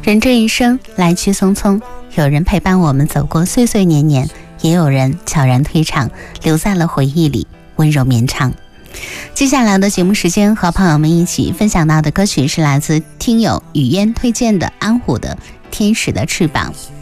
人这一生来去匆匆，有人陪伴我们走过岁岁年年，也有人悄然退场，留在了回忆里，温柔绵长。接下来的节目时间，和朋友们一起分享到的歌曲是来自听友雨嫣推荐的安虎的《天使的翅膀》。